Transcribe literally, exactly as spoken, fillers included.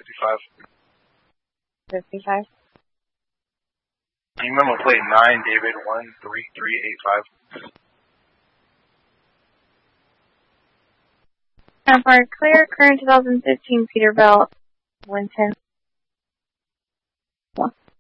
fifty-five. fifty-five. You remember plate nine, David, one three three eight five. And for clear, current twenty fifteen Peterbilt, one ten.